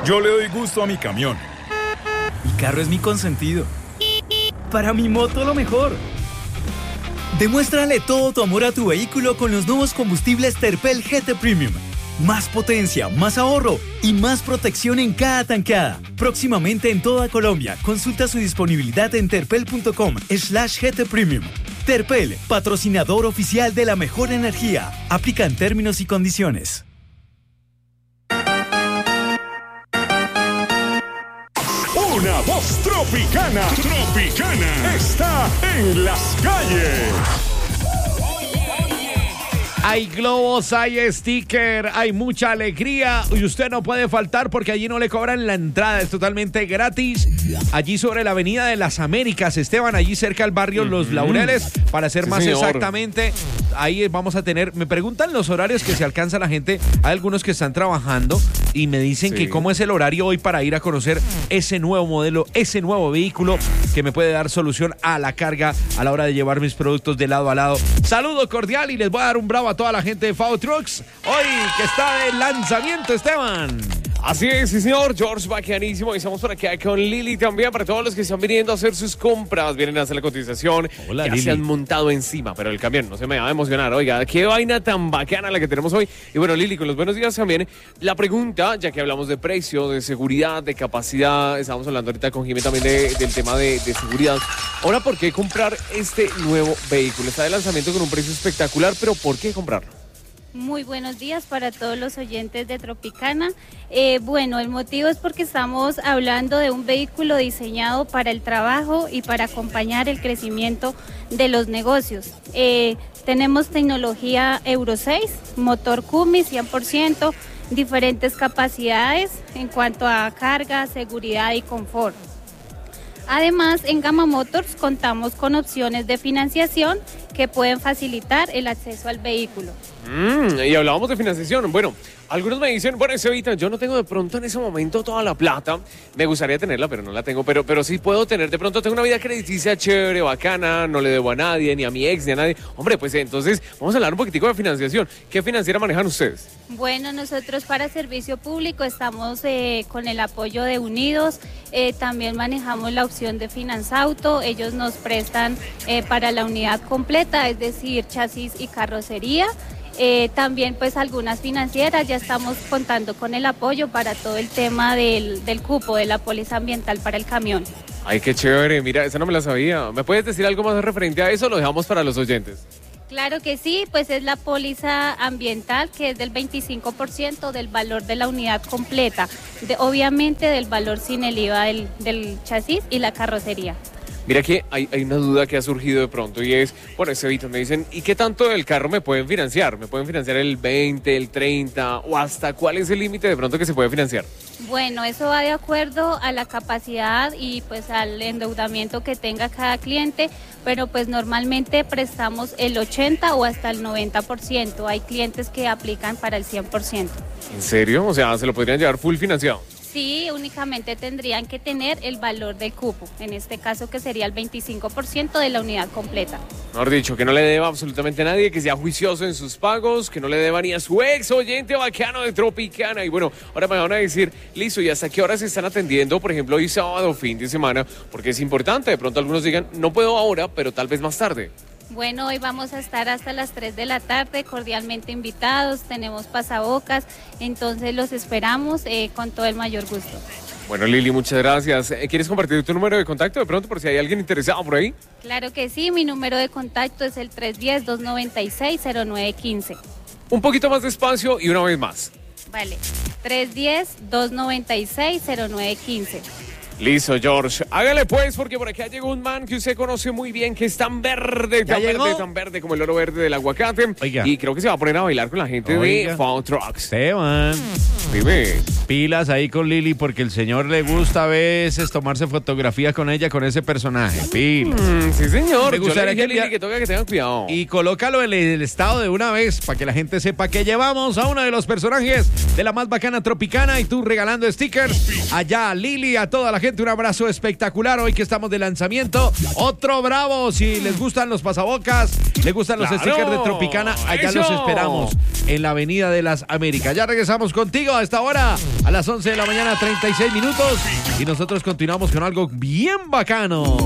Yo le doy gusto a mi camión. Mi carro es mi consentido. Para mi moto lo mejor. Demuéstrale todo tu amor a tu vehículo con los nuevos combustibles Terpel GT Premium. Más potencia, más ahorro y más protección en cada tanqueada. Próximamente en toda Colombia. Consulta su disponibilidad en terpel.com/GT Premium. Terpel, patrocinador oficial de la mejor energía. Aplican términos y condiciones. Una voz tropicana está en las calles. Hay globos, hay sticker, hay mucha alegría y usted no puede faltar porque allí no le cobran la entrada, es totalmente gratis. Allí sobre la Avenida de las Américas, Esteban, allí cerca del barrio Los Laureles, para ser más exactamente. Ahí vamos a tener, me preguntan los horarios que se alcanza la gente, hay algunos que están trabajando y me dicen que cómo es el horario hoy para ir a conocer ese nuevo modelo, ese nuevo vehículo que me puede dar solución a la carga a la hora de llevar mis productos de lado a lado. Saludo cordial y les voy a dar un bravo a toda la gente de FAO Trucks hoy que está de lanzamiento, Esteban. Así es, sí señor, George, bacanísimo. Y estamos por aquí con Lili también, para todos los que están viniendo a hacer sus compras, vienen a hacer la cotización. Hola, ya Lili. se han montado encima, pero el camión no se me va a emocionar. Oiga, qué vaina tan bacana la que tenemos hoy. Y bueno, Lili, con los buenos días también, la pregunta, ya que hablamos de precio, de seguridad, de capacidad, estábamos hablando ahorita con Jimmy también del tema de seguridad. Ahora, ¿por qué comprar este nuevo vehículo? Está de lanzamiento con un precio espectacular, pero ¿por qué comprarlo? Muy buenos días para todos los oyentes de Tropicana. Bueno, el motivo es porque estamos hablando de un vehículo diseñado para el trabajo y para acompañar el crecimiento de los negocios. Tenemos tecnología Euro 6, motor Cumi 100%, diferentes capacidades en cuanto a carga, seguridad y confort. Además, en Gama Motors contamos con opciones de financiación que pueden facilitar el acceso al vehículo. Y hablábamos de financiación. Bueno, algunos me dicen, bueno, Evita, yo no tengo de pronto en ese momento toda la plata. Me gustaría tenerla, pero no la tengo. Pero sí puedo tener. De pronto tengo una vida crediticia chévere, bacana, no le debo a nadie, ni a mi ex, ni a nadie. Hombre, pues entonces vamos a hablar un poquitico de financiación. ¿Qué financiera manejan ustedes? Bueno, nosotros para servicio público estamos con el apoyo de Unidos. También manejamos la opción de Finanzauto. Ellos nos prestan para la unidad completa, es decir, chasis y carrocería. También pues algunas financieras ya estamos contando con el apoyo para todo el tema del cupo, de la póliza ambiental para el camión. Ay, qué chévere, mira, esa no me la sabía. ¿Me puedes decir algo más referente a eso o lo dejamos para los oyentes? Claro que sí, pues es la póliza ambiental que es del 25% del valor de la unidad completa, obviamente del valor sin el IVA del chasis y la carrocería. Mira que hay una duda que ha surgido de pronto y es, bueno, Evita, me dicen, ¿y qué tanto del carro me pueden financiar? ¿Me pueden financiar el 20, el 30 o hasta cuál es el límite de pronto que se puede financiar? Bueno, eso va de acuerdo a la capacidad y pues al endeudamiento que tenga cada cliente, pero pues normalmente prestamos el 80 o hasta el 90%. Hay clientes que aplican para el 100%. ¿En serio? O sea, ¿se lo podrían llevar full financiado? Sí, únicamente tendrían que tener el valor del cupo, en este caso que sería el 25% de la unidad completa. Mejor dicho, que no le deba absolutamente a nadie, que sea juicioso en sus pagos, que no le deba ni a su ex oyente bacano de Tropicana. Y bueno, ahora me van a decir, listo, ¿y hasta qué horas se están atendiendo? Por ejemplo, hoy sábado, fin de semana, porque es importante, de pronto algunos digan, no puedo ahora, pero tal vez más tarde. Bueno, hoy vamos a estar hasta las 3 de la tarde, cordialmente invitados, tenemos pasabocas, entonces los esperamos con todo el mayor gusto. Bueno, Lili, muchas gracias. ¿Quieres compartir tu número de contacto de pronto por si hay alguien interesado por ahí? Claro que sí, mi número de contacto es el 310-296-0915. Un poquito más despacio y una vez más. Vale, 310-296-0915. Listo, George. Hágale pues, porque por acá llegó un man que usted conoce muy bien, que es tan verde, tan verde como el oro verde del aguacate. Oiga. Y creo que se va a poner a bailar con la gente de FAO Trucks. Esteban, Dime. pilas ahí con Lili porque el señor le gusta a veces tomarse fotografías con ella, con ese personaje. Pilas. Sí, señor. Me gustaría Yo le dije a que Lili que toca que tengan cuidado. Y colócalo en el estado de una vez para que la gente sepa que llevamos a uno de los personajes de la más bacana Tropicana y tú regalando stickers allá a Lili, a toda la gente gente, un abrazo espectacular hoy que estamos de lanzamiento. Otro bravo, si les gustan los pasabocas, les gustan los ¡Claro! stickers de Tropicana, allá ¡Eso! los esperamos en la Avenida de las Américas. Ya regresamos contigo a esta hora, a las 11 de la mañana, 36 minutos, y nosotros continuamos con algo bien bacano.